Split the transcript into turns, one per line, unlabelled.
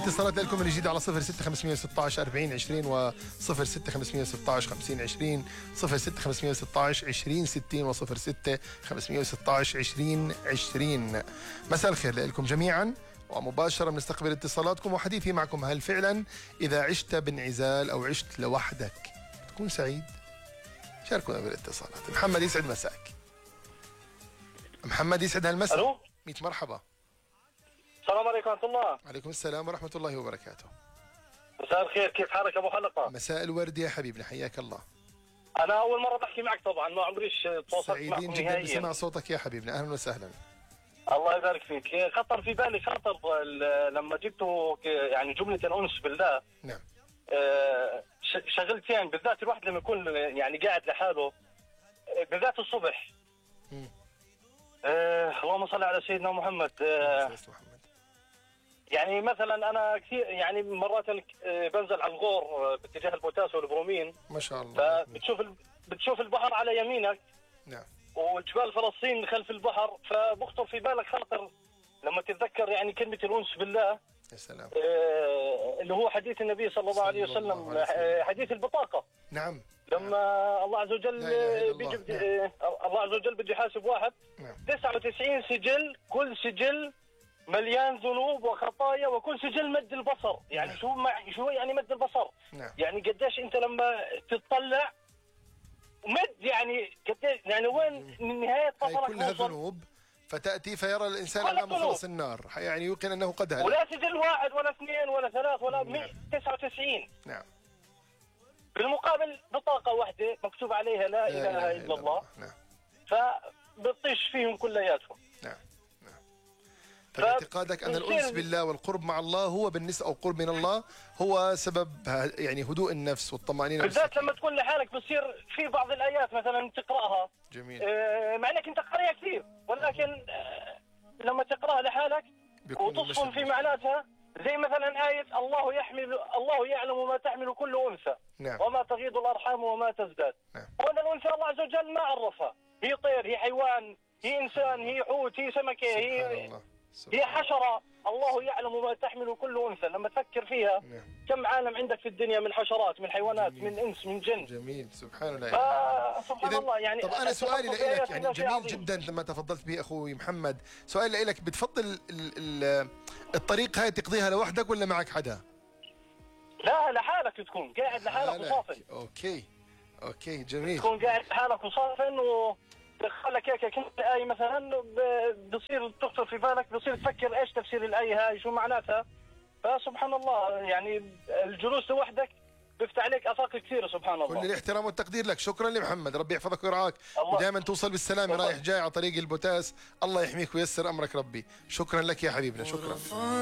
الاتصالات لكم من جديد على 06 516 40 20 و 06 516 50 20 06 516 20 60 و 06 516 20 20. مساء الخير لكم جميعا، ومباشرة بنستقبل اتصالاتكم. وحديثي معكم: هل فعلا إذا عشت بانعزال أو عشت لوحدك تكون سعيد؟ شاركونا بالاتصالات. محمد يسعد مساك. محمد يسعد هالمساء.
الو
100 مرحبا.
السلام عليكم ورحمة الله.
وعليكم السلام ورحمة الله وبركاته.
مساء الخير، كيف حالك ابو حلقة؟
مساء الورد يا حبيبنا، حياك الله.
انا اول مرة بحكي معك طبعا، ما عمريش تواصلت معكم
سعيدين جدا
نهائيا.
بسمع صوتك يا حبيبنا، اهلا وسهلا.
الله يبارك فيك. خطر في بالي خاطر لما جبتوا يعني جملة الأنس بالله.
نعم.
شغلتين بالذات الواحد لما يكون يعني قاعد لحاله، بالذات الصبح. اللهم صل على سيدنا محمد. يعني مثلا انا كثير يعني مرات بنزل على الغور باتجاه البوتاس والبرومين.
ما شاء الله.
بتشوف البحر على يمينك.
نعم.
وجبال فلسطين خلف البحر، فبخطر في بالك خاطر لما تتذكر يعني كلمة الأنس بالله.
يا سلام.
اللي هو حديث النبي صلى الله عليه وسلم، حديث البطاقة.
نعم.
لما الله عز وجل الله عز وجل بده يحاسب واحد.
نعم.
99 سجل، كل سجل مليان ذنوب وخطايا، وكل سجل مد البصر. يعني نعم. شو يعني مد البصر؟
نعم.
يعني قديش انت لما تطلع مد، يعني قديش يعني وين من نهاية بصرك
كلها ذنوب، فتأتي فيرى الإنسان أمامه خلص النار، يعني يوقن أنه قد هلك.
ولا سجل واحد ولا اثنين ولا ثلاث ولا 99.
نعم.
بالمقابل بطاقة واحدة مكتوب عليها لا إله إلا الله.
نعم.
فبطيش فيهم كلياتهم.
نعم. فاعتقادك أن الأنس بالله والقرب مع الله هو بالنسبة أو قرب من الله هو سبب يعني هدوء النفس والطمأنينة،
بالذات لما تكون لحالك بتصير في بعض الآيات مثلا تقرأها.
جميل.
مع أنك أنت قارئها كثير، ولكن لما تقرأها لحالك وتصفن في معناتها، زي مثلا آية الله يعلم ما تحمل كل أنثى.
نعم.
وما تغيض الأرحام وما تزداد.
نعم.
وأن الأنثى الله عز وجل ما عرفها، هي طير، هي حيوان، هي إنسان، هي حوت، هي سمكة، هي حشرة. الله يعلم ما تحمل كل أنثى. لما تفكر فيها.
نعم.
كم عالم عندك في الدنيا من حشرات، من حيوانات، جميل. من إنس، من جن.
جميل. سبحان الله.
سبحان الله. يعني
طب أنا سؤالي لك يعني جميل جدا لما تفضلت به أخوي محمد. سؤالي لك: بتفضل الطريق هاي تقضيها لوحدك ولا معك حدا؟
لا، لحالك تكون قاعد لحالك وصافن.
اوكي جميل.
تكون قاعد لحالك وصافن دخلك هيك كنت آية مثلا، بصير تخطر في بالك، بصير تفكر ايش تفسير الآية هاي، شو معناتها. فسبحان الله، يعني الجلوس لوحدك بيفتح عليك آفاق كثيرة. سبحان الله.
كل الاحترام والتقدير لك. شكرا لمحمد، ربي يحفظك ويرعاك ودائما توصل بالسلامة رايح جاي على طريق البوتاس. الله يحميك وييسر أمرك ربي. شكرا لك يا حبيبنا، شكرا.